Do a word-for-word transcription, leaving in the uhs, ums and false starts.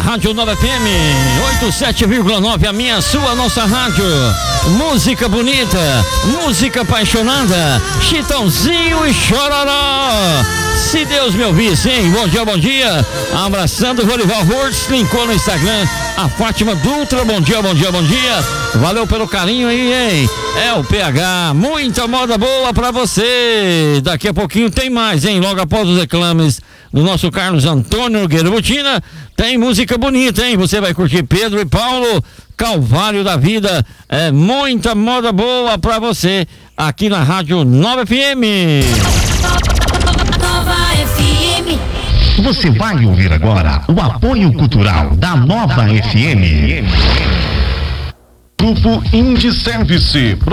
Rádio Nova F M oitenta e sete vírgula nove, a minha, sua, nossa rádio. Música bonita, música apaixonada, Chitãozinho e Chororó. Se Deus me ouvisse, hein? Bom dia, bom dia. Abraçando o Rorival Hurts, linkou no Instagram. A Fátima Dutra, bom dia, bom dia, bom dia. Valeu pelo carinho aí, hein? É o P H, muita moda boa pra você. Daqui a pouquinho tem mais, hein? Logo após os reclames do nosso Carlos Antônio Nogueira Botina, tem música bonita, hein? Você vai curtir Pedro e Paulo, Calvário da Vida. É muita moda boa pra você aqui na Rádio Nova F M. Nova F M. Você vai ouvir agora o apoio cultural da Nova F M. Grupo Indie Service.